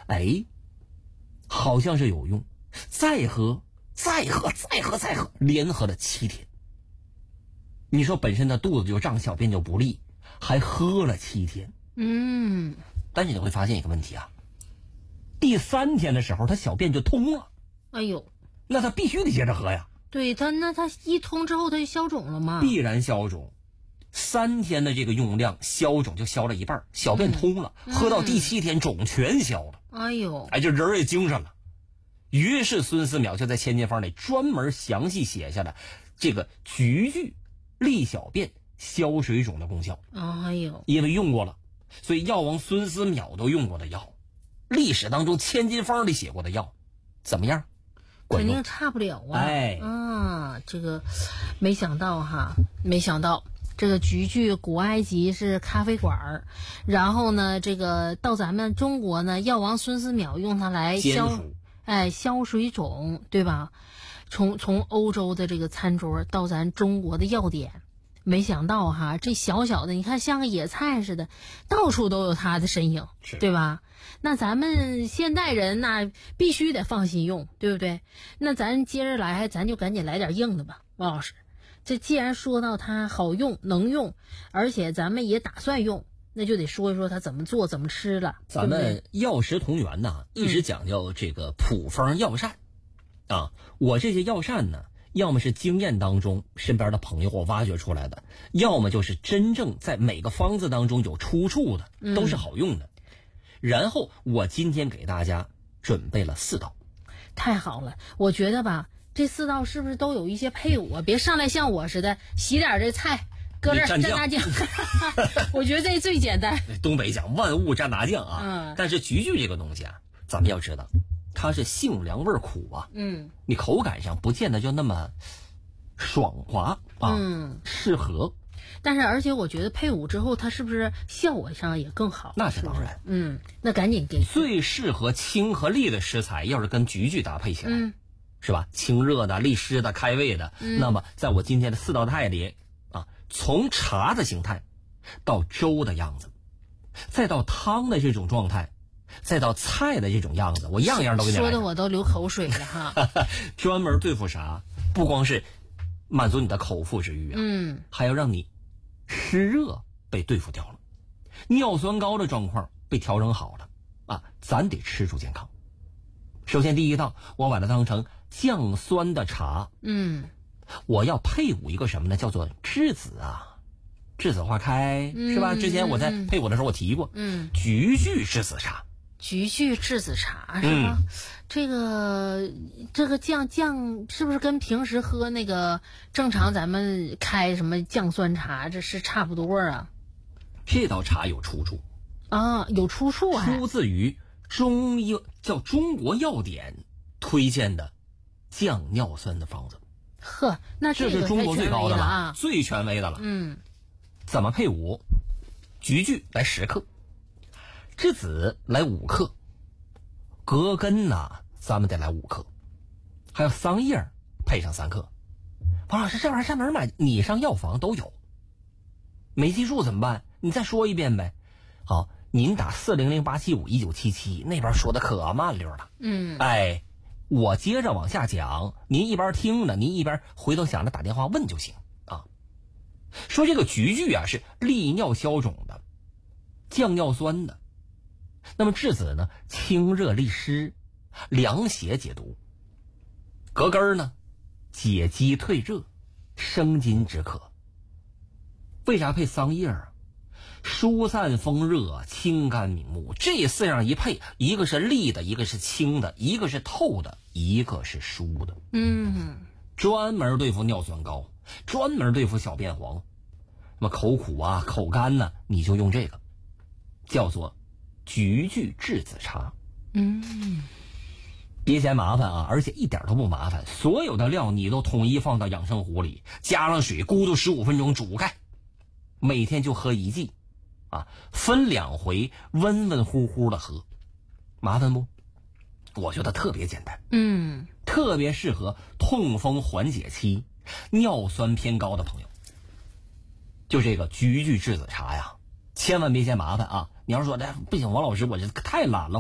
哎，好像是有用，再喝，连喝了7天。你说本身的肚子就胀，小便就不利，还喝了7天。但是你会发现一个问题啊，第3天的时候他小便就通了。 哎呦， 那他必须得接着喝呀。 对，他一通之后他就消肿了吗？ 必然消肿。3天的这个用量，消肿就消了一半，小便通了，喝到第7天肿全消了。 哎呦， 这人也精神了。于是孙思邈就在千金方里专门详细写下了这个菊苣利小便、消水肿的功效。 哎呦， 因为用过了，所以药王孙思邈都用过的药，历史当中千金方里写过的药，怎么样？ 肯定差不了啊！这个没想到这个菊苣古埃及是咖啡馆，然后呢，这个到咱们中国呢，药王孙思邈用它来消水肿，对吧？从欧洲的这个餐桌到咱中国的药典，没想到这小小的，你看像个野菜似的，到处都有它的身影，对吧？那咱们现代人那必须得放心用，对不对？那咱接着来，咱就赶紧来点硬的吧，王老师。这既然说到它好用能用，而且咱们也打算用，那就得说一说它怎么做怎么吃了。 咱们药食同源呢，一直讲究这个普方药膳啊。我这些药膳呢，要么是经验当中身边的朋友我挖掘出来的，要么就是真正在每个方子当中有出处的，都是好用的。然后我今天给大家准备了4道。 太好了，我觉得吧，这4道是不是都有一些配伍啊？别上来像我似的洗点这菜搁这蘸大酱我觉得这最简单。 东北讲万物蘸大酱啊。但是菊苣这个东西啊，咱们要知道它是性凉味苦啊。你口感上不见得就那么爽滑啊。适合。 但是而且我觉得配伍之后它是不是效果上也更好？ 那是当然。 那赶紧给。 最适合清和利的食材要是跟菊苣搭配起来，是吧？清热的、利湿的、开胃的。那么在我今天的4道菜里啊，从茶的形态到粥的样子，再到汤的这种状态，再到菜的这种样子，我样样都给你来。 说的我都流口水了哈。 专门对付啥？不光是满足你的口腹之欲啊，还要让你湿热被对付掉了，尿酸高的状况被调整好了啊，咱得吃出健康。首先第1道，我把它当成降酸的茶。我要配伍一个什么呢？叫做栀子啊，栀子花开，是吧？之前我在配伍的时候我提过。菊苣栀子茶。 菊苣栀子茶是吧？这个降是不是跟平时喝那个正常咱们开什么降酸茶这是差不多啊？ 这道茶有出处啊，有出处啊， 出自于中国药典推荐的降尿酸的方子。 呵，那这是中国最高的了，最权威的了。怎么配伍？菊苣来10克，栀子来5克，葛根呐，咱们得来5克，还有桑叶配上3克。王老师，这玩意儿上哪儿买？你上药房都有。没记住怎么办？你再说一遍呗。好，您打400-875-1977，那边说的可慢溜了。我接着往下讲，您一边听呢，您一边回头想着打电话问就行啊。说这个菊苣啊是利尿消肿的，降尿酸的。那么栀子呢，清热利湿，凉血解毒。葛根呢，解肌退热，生津止渴。为啥配桑叶啊？疏散风热，清肝明目。这4样一配，一个是利的，一个是清的，一个是透的，一个是疏的。专门对付尿酸高，专门对付小便黄。那么口苦啊、口干呢，你就用这个，叫做菊苣栀子茶。别嫌麻烦啊，而且一点都不麻烦。所有的料你都统一放到养生壶里，加上水，咕嘟15分钟煮开，每天就喝1剂。分2回，温温乎乎的喝，麻烦不？我觉得特别简单。特别适合痛风缓解期、尿酸偏高的朋友。就这个菊苣栀子茶呀，千万别嫌麻烦啊！你要是说不行，王老师，我这太懒了。